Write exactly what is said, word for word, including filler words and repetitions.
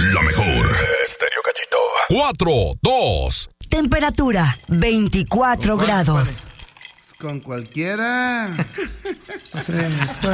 la mejor. Estéreo Cachito. Cuatro, dos. Temperatura veinticuatro grados. Con cualquiera. Tres,